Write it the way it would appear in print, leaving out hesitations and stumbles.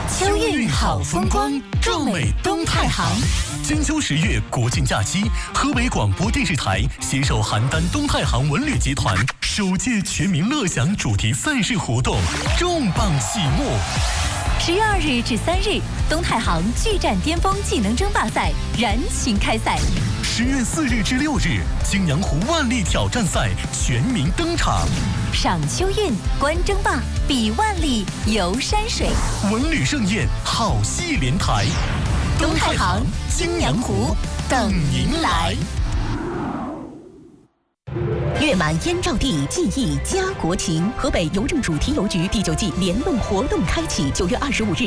秋韵好风光，壮美东太行。金秋10月国庆假期，河北广播电视台携手邯郸东太行文旅集团首届全民乐享主题赛事活动重磅启幕。 10月2日至3日，东太行巨战巅峰技能争霸赛燃情开赛。 10月4日至6日，青阳湖万历挑战赛全民登场。 赏秋韵，观争霸，比万历，游山水， 文旅盛宴，好戏连台。 东太行，青阳湖，等您来。 月满燕赵地，记忆家国情。河北邮政主题邮局第9季联动活动开启，9月25日。